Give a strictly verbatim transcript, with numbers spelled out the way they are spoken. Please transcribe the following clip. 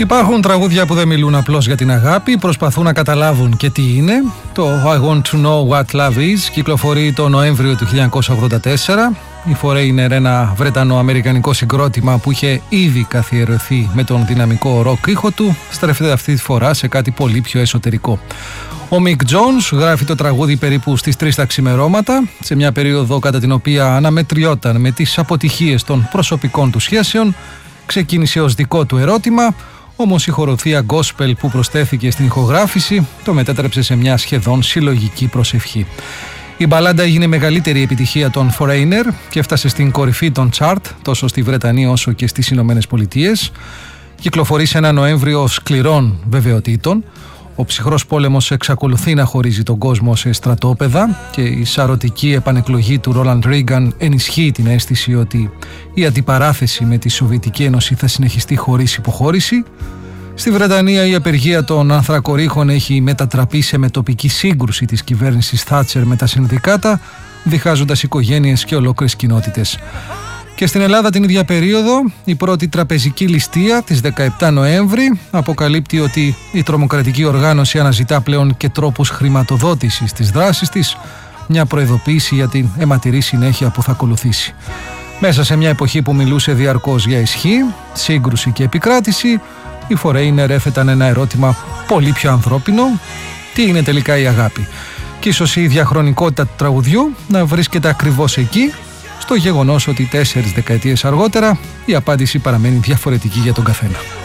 Υπάρχουν τραγούδια που δεν μιλούν απλώς για την αγάπη, προσπαθούν να καταλάβουν και τι είναι. Το I Want to Know What Love Is κυκλοφορεί το Νοέμβριο του χίλια εννιακόσια ογδόντα τέσσερα. Η Foreigner, ένα βρετανο-αμερικανικό συγκρότημα που είχε ήδη καθιερωθεί με τον δυναμικό ροκ ήχο του, στρέφεται αυτή τη φορά σε κάτι πολύ πιο εσωτερικό. Ο Mick Jones γράφει το τραγούδι περίπου στις τρεις τα ξημερώματα, σε μια περίοδο κατά την οποία αναμετριόταν με τις αποτυχίες των προσωπικών του σχέσεων. Ξεκίνησε ως δικό του ερώτημα, όμως η χοροθεία gospel που προσθέθηκε στην ηχογράφηση το μετέτρεψε σε μια σχεδόν συλλογική προσευχή. Η μπαλάντα έγινε μεγαλύτερη επιτυχία των Foreigner και έφτασε στην κορυφή των chart τόσο στη Βρετανία όσο και στις Ηνωμένες Πολιτείες. Κυκλοφορεί σε ένα Νοέμβριο σκληρών βεβαιοτήτων. Ο ψυχρός πόλεμος εξακολουθεί να χωρίζει τον κόσμο σε στρατόπεδα και η σαρωτική επανεκλογή του Ρόλαντ Ρίγκαν ενισχύει την αίσθηση ότι η αντιπαράθεση με τη Σοβιετική Ένωση θα συνεχιστεί χωρίς υποχώρηση. Στη Βρετανία η απεργία των ανθρακορίχων έχει μετατραπεί σε μετοπική σύγκρουση της κυβέρνησης Θάτσερ με τα συνδικάτα, διχάζοντας οικογένειες και ολόκληρες κοινότητες. Και στην Ελλάδα την ίδια περίοδο η πρώτη τραπεζική ληστεία της δεκαεπτά Νοέμβρη αποκαλύπτει ότι η τρομοκρατική οργάνωση αναζητά πλέον και τρόπους χρηματοδότησης της δράσης της, μια προειδοποίηση για την αιματηρή συνέχεια που θα ακολουθήσει. Μέσα σε μια εποχή που μιλούσε διαρκώς για ισχύ, σύγκρουση και επικράτηση, οι Foreigner έθεταν ένα ερώτημα πολύ πιο ανθρώπινο: τι είναι τελικά η αγάπη? Και ίσως η διαχρονικότητα του τραγουδιού να βρίσκεται ακριβώς εκεί, στο γεγονός ότι τέσσερις δεκαετίες αργότερα η απάντηση παραμένει διαφορετική για τον καθένα.